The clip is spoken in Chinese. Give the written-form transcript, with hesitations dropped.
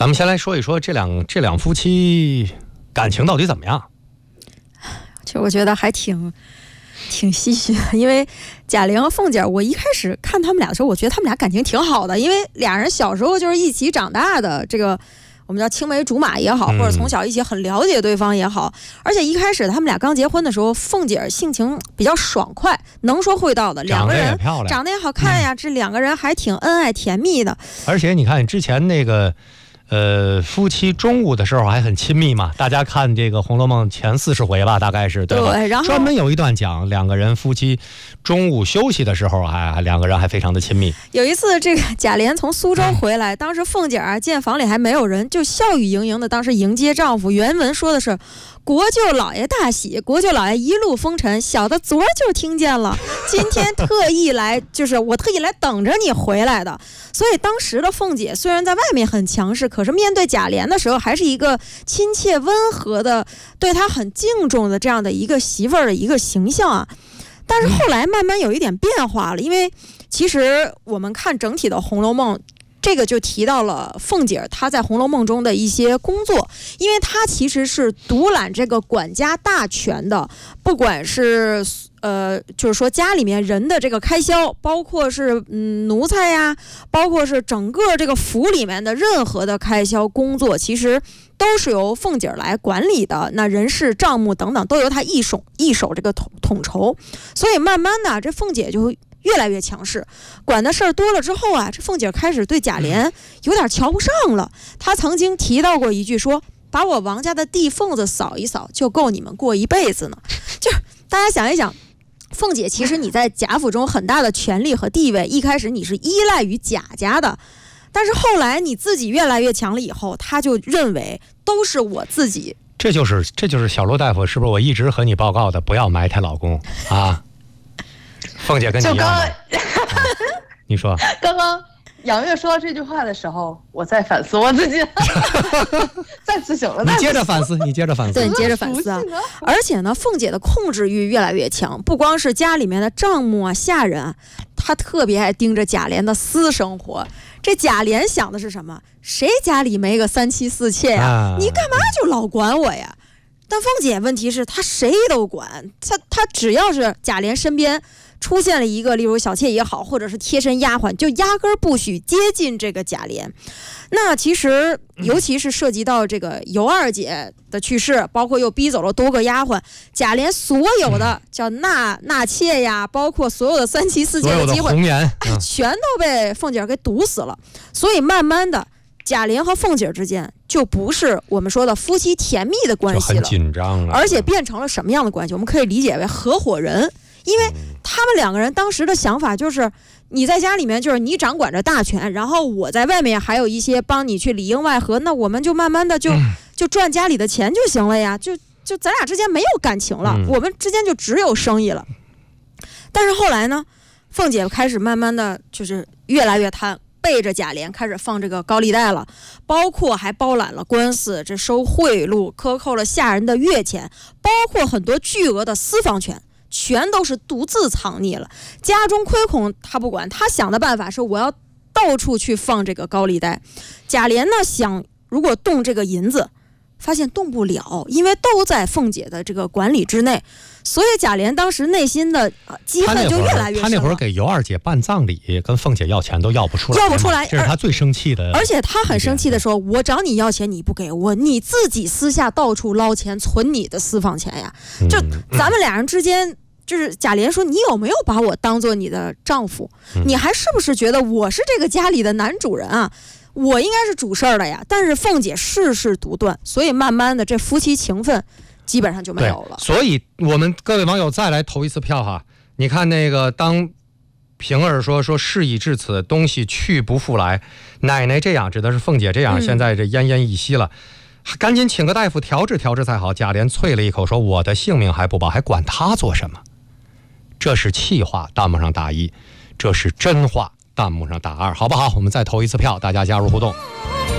咱们先来说一说这两夫妻感情到底怎么样？ 其实我觉得还挺唏嘘的，因为贾玲和凤姐，我一开始看他们俩的时候，我觉得他们俩感情挺好的，因为俩人小时候就是一起长大的，这个我们叫青梅竹马也好，或者从小一起很了解对方也好。而且一开始他们俩刚结婚的时候，凤姐性情比较爽快，能说会道的，两个人长得也好看呀，这两个人还挺恩爱甜蜜的。 而且你看之前那个夫妻中午的时候还很亲密嘛，大家看这个《红楼梦》前40回吧，大概是对吧？ 对，然后专门有一段讲两个人夫妻中午休息的时候，两个人还非常的亲密。 有一次，这个贾琏从苏州回来，当时凤姐见房里还没有人，就笑语盈盈的，当时迎接丈夫。原文说的是：“国舅老爷大喜，国舅老爷一路风尘，小的昨儿就听见了，今天特意来，就是我特意来等着你回来的。”所以当时的凤姐虽然在外面很强势，可是面对贾琏的时候，还是一个亲切温和的，对他很敬重的这样的一个媳妇儿的一个形象啊。但是后来慢慢有一点变化了，因为其实我们看整体的《红楼梦》，这个就提到了凤姐她在《红楼梦》中的一些工作，因为她其实是独揽这个管家大权的，不管是就是说家里面人的这个开销，包括是奴才呀，包括是整个这个府里面的任何的开销工作，其实都是由凤姐来管理的。那人事账目等等都由她一手这个统筹，所以慢慢的这凤姐就越来越强势，管的事儿多了之后啊，这凤姐开始对贾琏有点瞧不上了。她曾经提到过一句说：“把我王家的地缝子扫一扫，就够你们过一辈子呢。”就是大家想一想，凤姐其实你在贾府中很大的权力和地位，一开始你是依赖于贾家的，但是后来你自己越来越强了以后，她就认为都是我自己。 这就是小罗大夫，是不是我一直和你报告的，不要埋汰老公啊？凤姐跟你一样吗？你说刚刚杨月说到这句话的时候，我在反思我自己，再次醒了。 你接着反思， 对，你接着反思啊！而且呢，凤姐的控制欲越来越强，不光是家里面的丈母啊、下人啊，她特别爱盯着贾琏的私生活。这贾琏想的是什么？谁家里没个3妻4妾呀？你干嘛就老管我呀？但凤姐问题是她谁都管，她只要是贾琏身边出现了一个，例如小妾也好，或者是贴身丫鬟，就压根儿不许接近这个贾琏。那其实尤其是涉及到这个尤二姐的去世，包括又逼走了多个丫鬟，贾琏所有的叫纳妾呀，包括所有的3妻4妾的机会，全都被凤姐给堵死了。所以慢慢的，贾琏和凤姐之间就不是我们说的夫妻甜蜜的关系了， 就很紧张了， 而且变成了什么样的关系？我们可以理解为合伙人。因为他们两个人当时的想法就是，你在家里面就是你掌管着大权，然后我在外面还有一些帮你去里应外合，那我们就慢慢的就赚家里的钱就行了呀，就咱俩之间没有感情了，我们之间就只有生意了。但是后来呢，凤姐开始慢慢的就是越来越贪，背着贾琏开始放这个高利贷了，包括还包揽了官司，这收贿赂，克扣了下人的月钱，包括很多巨额的私房钱，全都是独自藏匿了。家中亏空他不管，他想的办法是我要到处去放这个高利贷。贾琏呢想如果动这个银子，发现动不了，因为都在凤姐的这个管理之内，所以贾琏当时内心的积恨就越来越深了。 他那会儿给尤二姐办葬礼，跟凤姐要钱都要不出来，这是他最生气的。 而且他很生气的说：“我找你要钱你不给我，你自己私下到处捞钱存你的私房钱呀！”就咱们俩人之间，就是贾琏说：“你有没有把我当做你的丈夫？你还是不是觉得我是这个家里的男主人啊？我应该是主事儿的呀。”但是凤姐事事独断，所以慢慢的这夫妻情分基本上就没有了。 所以我们各位网友再来投一次票哈！你看那个当平儿说事已至此，东西去不复来，奶奶这样指的是凤姐这样，现在这奄奄一息了，赶紧请个大夫调治才好。贾琏啐了一口说：“我的性命还不保，还管他做什么？”这是气话，弹幕上打1；这是真话，弹幕上打2，好不好？我们再投一次票，大家加入互动。